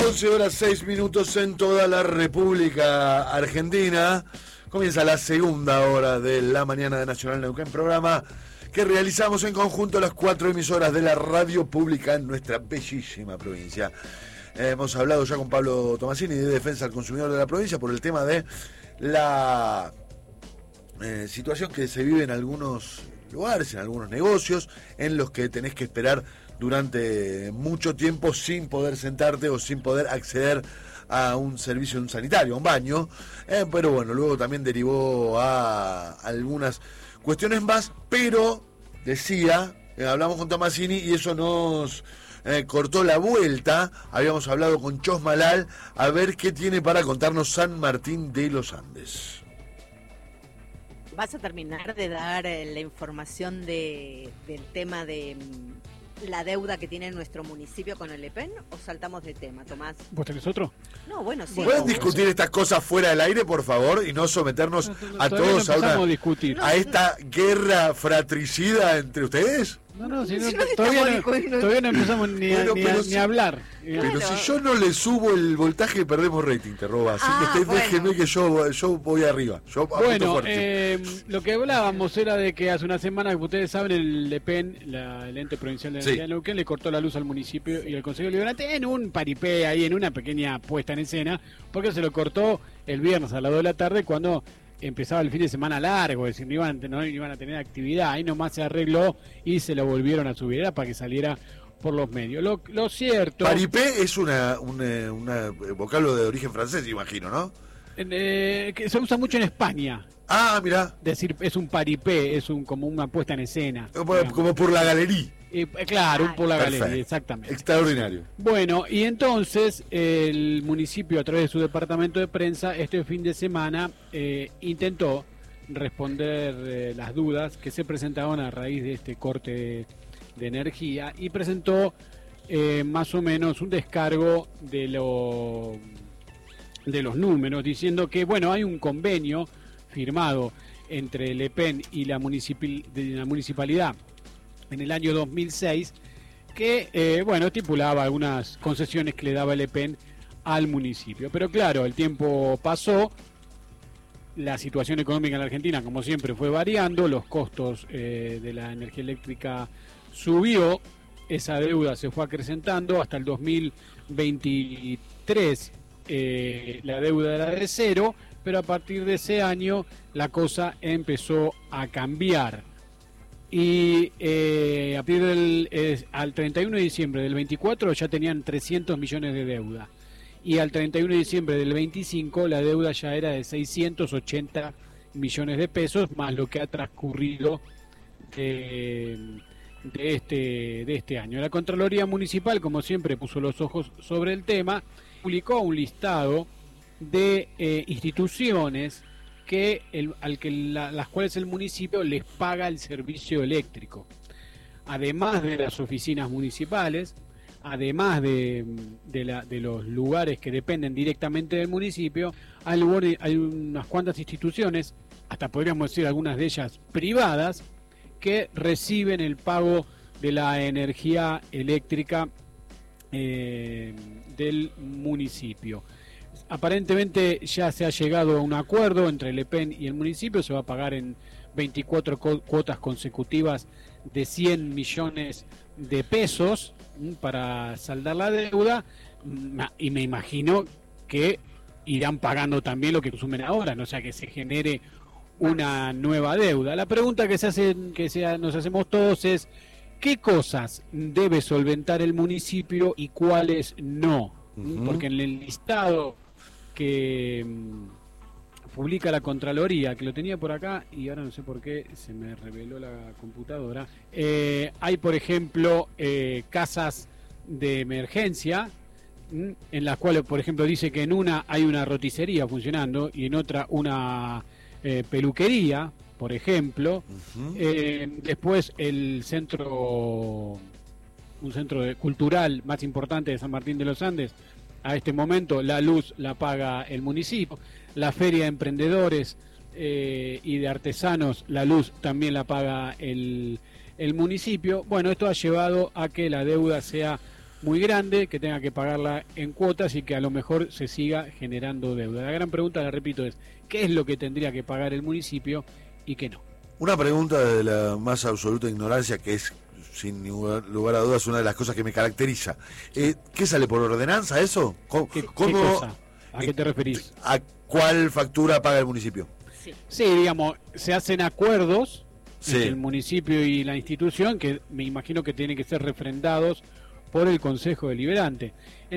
11:06 en toda la República Argentina. Comienza la segunda hora de la mañana de Nacional Neuquén, programa que realizamos en conjunto las 4 emisoras de la radio pública en nuestra bellísima provincia. Hemos hablado ya con Pablo Tomasini de Defensa al Consumidor de la provincia por el tema de la situación que se vive en algunos lugares, en algunos negocios, en los que tenés que esperar durante mucho tiempo sin poder sentarte o sin poder acceder a un servicio en un sanitario, a un baño, pero bueno, luego también derivó a algunas cuestiones más, pero decía, hablamos con Tomasini y eso nos cortó la vuelta. Habíamos hablado con Chos Malal a ver qué tiene para contarnos San Martín de los Andes. ¿Vas a terminar de dar la información del tema de la deuda que tiene nuestro municipio con el EPEN o saltamos de tema, Tomás? ¿Vos tenés otro? No, bueno, sí. ¿Pueden discutir estas cosas fuera del aire, por favor, y no someternos a todos a esta guerra fratricida entre ustedes? No, si no, todavía no empezamos ni a hablar. Pero si yo no le subo el voltaje, perdemos rating, te roba. Así que ustedes déjenme que yo voy arriba. Yo bueno, lo que hablábamos era de que hace una semana, como ustedes saben, el EPEN, el ente provincial de energía de Neuquén, le cortó la luz al municipio y al Consejo Liberante en un paripé ahí, en una pequeña puesta en escena, porque se lo cortó el viernes a las 2 de la tarde cuando empezaba el fin de semana largo, es decir, no iban a tener actividad, ahí nomás se arregló y se lo volvieron a subir, era para que saliera por los medios. Lo cierto... Paripé es un vocablo de origen francés, imagino, ¿no? Que se usa mucho en España. Ah, mirá. Decir, es un paripé, es como una puesta en escena. Como por la galería. Claro, por la galería, exactamente. Extraordinario. Bueno, y entonces el municipio, a través de su departamento de prensa, este fin de semana intentó responder las dudas que se presentaban a raíz de este corte de energía y presentó más o menos un descargo de los números, diciendo que, bueno, hay un convenio firmado entre el EPEN y la municipalidad en el año 2006, que, estipulaba algunas concesiones que le daba el EPEN al municipio. Pero claro, el tiempo pasó, la situación económica en la Argentina, como siempre, fue variando, los costos de la energía eléctrica subió, esa deuda se fue acrecentando, hasta el 2023 la deuda era de cero, pero a partir de ese año la cosa empezó a cambiar. Y a partir al 31 de diciembre del 24 ya tenían 300 millones de deuda. Y al 31 de diciembre del 25 la deuda ya era de 680 millones de pesos, más lo que ha transcurrido de este año. La Contraloría Municipal, como siempre, puso los ojos sobre el tema, publicó un listado de instituciones las cuales el municipio les paga el servicio eléctrico, además de las oficinas municipales, además de los lugares que dependen directamente del municipio. Hay unas cuantas instituciones, hasta podríamos decir algunas de ellas privadas, que reciben el pago de la energía eléctrica del municipio. Aparentemente ya se ha llegado a un acuerdo entre el EPEN y el municipio, se va a pagar en 24 cuotas consecutivas de 100 millones de pesos para saldar la deuda, y me imagino que irán pagando también lo que consumen ahora, no sea que se genere una nueva deuda. La pregunta que nos hacemos todos es: ¿qué cosas debe solventar el municipio y cuáles no? Porque en el listado que publica la Contraloría, que lo tenía por acá y ahora no sé por qué se me reveló la computadora, hay, por ejemplo, casas de emergencia, en las cuales, por ejemplo, dice que en una hay una roticería funcionando y en otra una peluquería, por ejemplo. Después un centro cultural más importante de San Martín de los Andes, a este momento la luz la paga el municipio. La feria de emprendedores y de artesanos, la luz también la paga el municipio. Bueno, esto ha llevado a que la deuda sea muy grande, que tenga que pagarla en cuotas y que a lo mejor se siga generando deuda. La gran pregunta, la repito, es ¿qué es lo que tendría que pagar el municipio y qué no? Una pregunta de la más absoluta ignorancia, que es sin lugar a dudas una de las cosas que me caracteriza. ¿Qué sale por ordenanza eso? ¿Qué cosa? ¿A qué te referís? ¿A cuál factura paga el municipio? Sí, digamos, se hacen acuerdos Sí. entre el municipio y la institución que me imagino que tienen que ser refrendados por el Consejo Deliberante.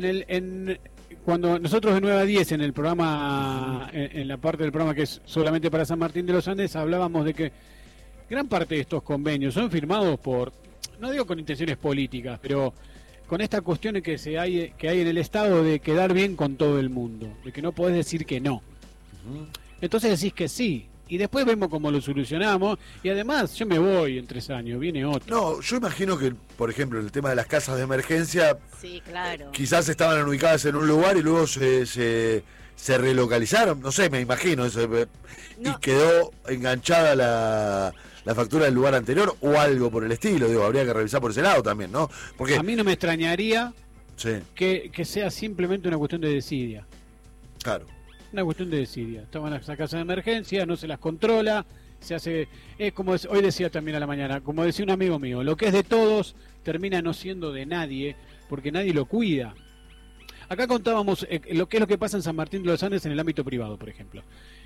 Cuando nosotros de 9 a 10 en el programa, en la parte del programa que es solamente para San Martín de los Andes, hablábamos de que gran parte de estos convenios son firmados por, no digo con intenciones políticas, pero con esta cuestión que hay en el Estado de quedar bien con todo el mundo, de que no podés decir que no. Entonces decís que sí, y después vemos cómo lo solucionamos, y además yo me voy en 3 años, viene otro. No, yo imagino que, por ejemplo, el tema de las casas de emergencia, Sí, claro. quizás estaban ubicadas en un lugar y luego se relocalizaron, no sé, me imagino, y No. quedó enganchada la factura del lugar anterior o algo por el estilo, digo, habría que revisar por ese lado también, ¿no? Porque A mí no me extrañaría sí, que sea simplemente una cuestión de desidia. claro. Una cuestión de desidia. Estaban las casas de emergencia, no se las controla, se hace... Es como hoy decía también a la mañana, como decía un amigo mío, lo que es de todos termina no siendo de nadie, porque nadie lo cuida. Acá contábamos lo que pasa en San Martín de los Andes en el ámbito privado, por ejemplo.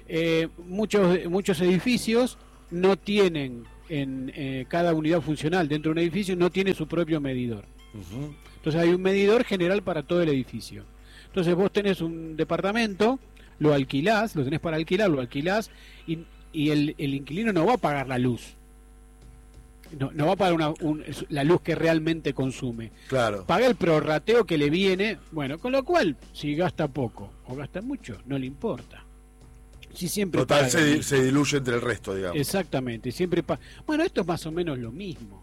Muchos edificios no tienen, cada unidad funcional dentro de un edificio no tiene su propio medidor. Ujú. Entonces hay un medidor general para todo el edificio. Entonces vos tenés un departamento, lo alquilás, lo tenés para alquilar, lo alquilás y el inquilino no va a pagar la luz. No va a pagar la luz que realmente consume. Claro. Paga el prorrateo que le viene, bueno, con lo cual, si gasta poco o gasta mucho, no le importa. Si siempre Total, paga lo mismo. se diluye entre el resto, digamos. Exactamente, siempre bueno, esto es más o menos lo mismo.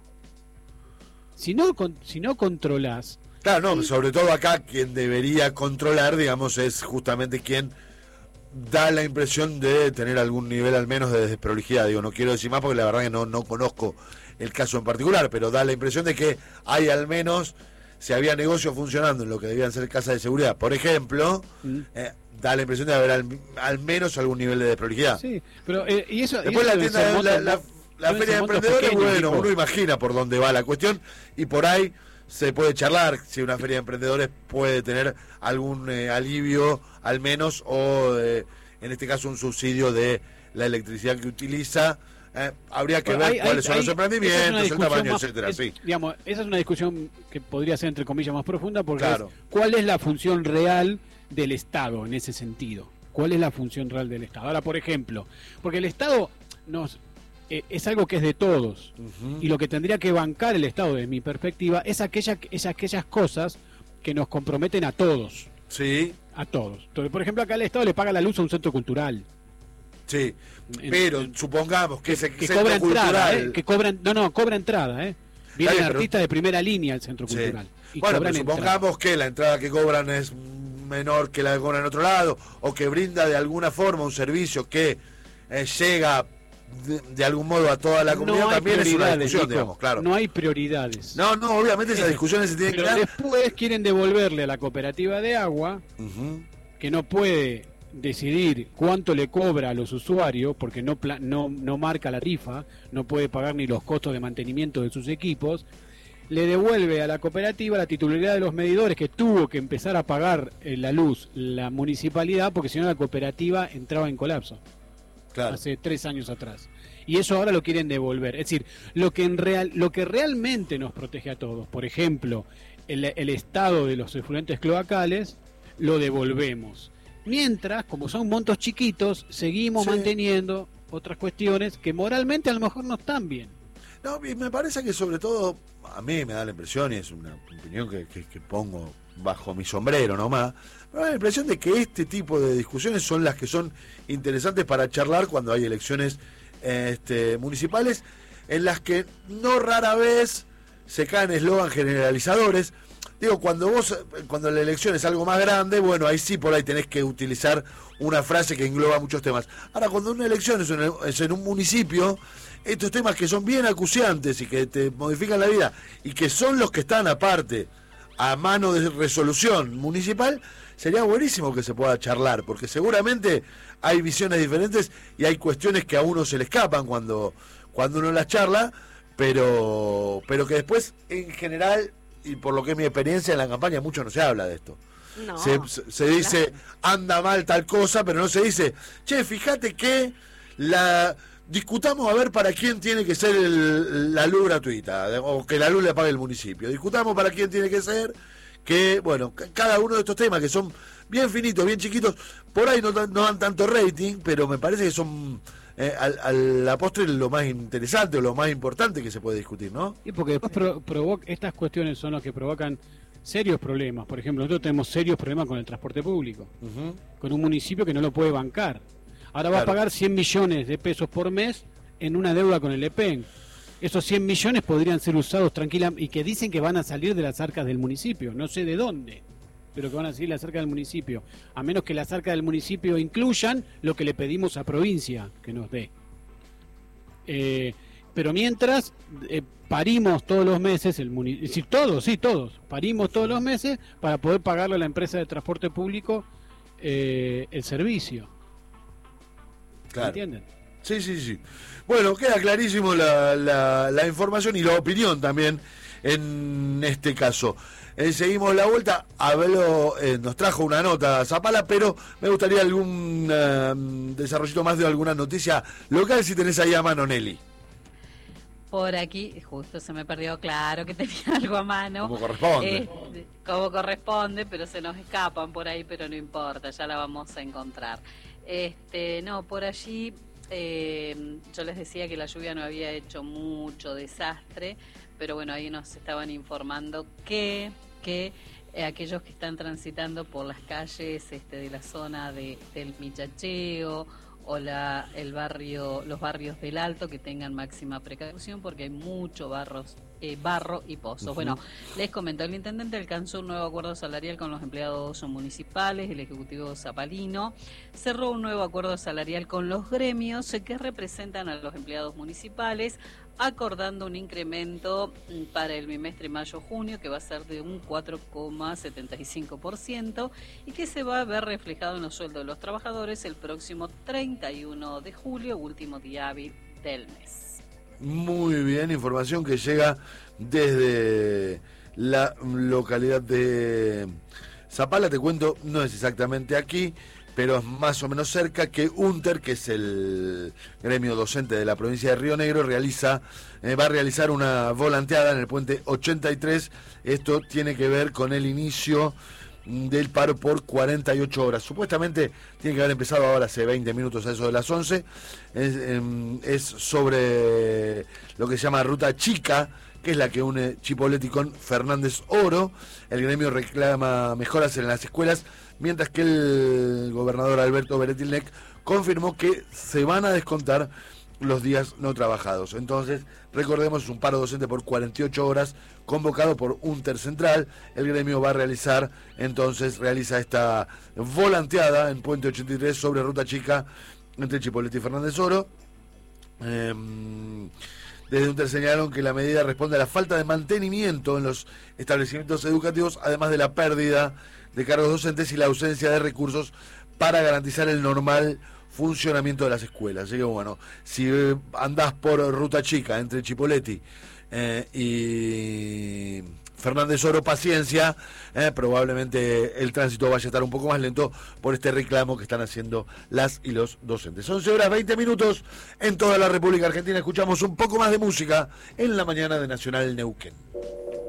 Si no controlás, Claro, no, sobre todo acá quien debería controlar, digamos, es justamente quien da la impresión de tener algún nivel al menos de desprolijidad. Digo, no quiero decir más porque la verdad que no conozco el caso en particular, pero da la impresión de que hay al menos, si había negocios funcionando en lo que debían ser casas de seguridad, por ejemplo, da la impresión de haber al menos algún nivel de desprolijidad. sí, pero y eso Después y la eso deben ser tienda, montos, la deben feria ser de montos emprendedores, pequeños, bueno, tipo. uno imagina por dónde va la cuestión y por ahí se puede charlar si una feria de emprendedores puede tener algún alivio al menos o en este caso un subsidio de la electricidad que utiliza. Habría que ver cuáles son los emprendimientos, el tamaño, etcétera. Sí. Digamos, esa es una discusión que podría ser entre comillas más profunda porque Claro. ¿cuál es la función real del Estado en ese sentido? ¿Cuál es la función real del Estado? Ahora, por ejemplo, porque el Estado es algo que es de todos. Ujú. Y lo que tendría que bancar el Estado, desde mi perspectiva, es aquellas cosas que nos comprometen a todos. Sí, A todos. Entonces, por ejemplo, acá el Estado le paga la luz a un centro cultural. sí. Pero supongamos que ese Que centro cobra entrada, cultural... que cobran, cobra entrada, Vienen bien, pero- artistas de primera línea al centro Sí. cultural. Y Bueno, cobran pero supongamos que la entrada que cobran es menor que la que cobran en otro lado, o que brinda de alguna forma un servicio que llega de algún modo a toda la entrada. comunidad, No hay también es una prioridades, discusión, Nico. digamos, claro. No hay prioridades. No, obviamente esas discusiones se tienen que Pero dar. después quieren devolverle a la cooperativa de agua, Ujú. que no puede decidir cuánto le cobra a los usuarios, porque no marca la tarifa, no puede pagar ni los costos de mantenimiento de sus equipos, le devuelve a la cooperativa la titularidad de los medidores que tuvo que empezar a pagar la luz la municipalidad, porque si no la cooperativa entraba en colapso. Claro. Hace 3 años atrás. Y eso ahora lo quieren devolver. Es decir, lo que realmente nos protege a todos, por ejemplo, el estado de los efluentes cloacales, lo devolvemos. Mientras, como son montos chiquitos, seguimos Sí. manteniendo otras cuestiones que moralmente a lo mejor no están bien. No, y me parece que sobre todo, a mí me da la impresión, y es una opinión que pongo bajo mi sombrero nomás, me da la impresión de que este tipo de discusiones son las que son interesantes para charlar cuando hay elecciones municipales, en las que no rara vez se caen eslogan generalizadores. Digo, cuando la elección es algo más grande, bueno, ahí sí por ahí tenés que utilizar una frase que engloba muchos temas. Ahora, cuando una elección es en un municipio, estos temas que son bien acuciantes y que te modifican la vida, y que son los que están aparte a mano de resolución municipal, sería buenísimo que se pueda charlar, porque seguramente hay visiones diferentes y hay cuestiones que a uno se le escapan cuando uno las charla, pero que después, en general, y por lo que es mi experiencia en la campaña, mucho no se habla de esto. No, Se dice, anda mal tal cosa, pero no se dice, che, fíjate que discutamos a ver para quién tiene que ser la luz gratuita, o que la luz le pague el municipio. Discutamos para quién tiene que ser, que, bueno, cada uno de estos temas que son bien finitos, bien chiquitos, por ahí no dan tanto rating, pero me parece que son a la postre lo más interesante o lo más importante que se puede discutir, ¿no? Y porque después estas cuestiones son las que provocan serios problemas. Por ejemplo, nosotros tenemos serios problemas con el transporte público, con un municipio que no lo puede bancar. Ahora va a pagar 100 millones de pesos por mes en una deuda con el EPEN. Esos 100 millones podrían ser usados tranquilamente, y que dicen que van a salir de las arcas del municipio, no sé de dónde, pero que van a salir de las arcas del municipio, a menos que las arcas del municipio incluyan lo que le pedimos a provincia que nos dé. Pero mientras parimos todos los meses, todos, parimos todos los meses para poder pagarle a la empresa de transporte público el servicio. Claro. ¿Entienden? Sí. Bueno, queda clarísimo la información y la opinión también en este caso. Seguimos la vuelta. Abelo nos trajo una nota Zapala, pero me gustaría algún desarrollito más de alguna noticia local, si tenés ahí a mano, Nelly. Por aquí, justo se me perdió, claro que tenía algo a mano. Como corresponde. Como corresponde, pero se nos escapan por ahí, pero no importa, ya la vamos a encontrar. No, por allí yo les decía que la lluvia no había hecho mucho desastre, pero bueno, ahí nos estaban informando que aquellos que están transitando por las calles de la zona del Michacheo o los barrios del Alto, que tengan máxima precaución porque hay mucho barro y pozos. Bueno, les comento, el intendente alcanzó un nuevo acuerdo salarial con los empleados municipales, el ejecutivo zapalino cerró un nuevo acuerdo salarial con los gremios que representan a los empleados municipales, acordando un incremento para el bimestre mayo-junio que va a ser de un 4,75% y que se va a ver reflejado en los sueldos de los trabajadores el próximo 31 de julio, último día hábil del mes. Muy bien, información que llega desde la localidad de Zapala. Te cuento, no es exactamente aquí, pero es más o menos cerca, que UNTER, que es el gremio docente de la provincia de Río Negro, va a realizar una volanteada en el puente 83. Esto tiene que ver con el inicio del paro por 48 horas. Supuestamente tiene que haber empezado ahora hace 20 minutos, a eso de las 11. Es sobre lo que se llama Ruta Chica, que es la que une Chipoleti con Fernández Oro. El gremio reclama mejoras en las escuelas, mientras que el gobernador Alberto Beretilnec confirmó que se van a descontar los días no trabajados. Entonces, recordemos, es un paro docente por 48 horas convocado por UNTER Central. El gremio va a realiza esta volanteada en Puente 83 sobre Ruta Chica entre Chipoleti y Fernández Oro. Desde UNTER señalaron que la medida responde a la falta de mantenimiento en los establecimientos educativos, además de la pérdida de cargos docentes y la ausencia de recursos para garantizar el normal funcionamiento de las escuelas. Así que bueno, si andás por Ruta Chica entre Chipoleti y Fernández Oro, paciencia, probablemente el tránsito vaya a estar un poco más lento por este reclamo que están haciendo las y los docentes. 11 horas 20 minutos en toda la República Argentina. Escuchamos un poco más de música en la mañana de Nacional Neuquén.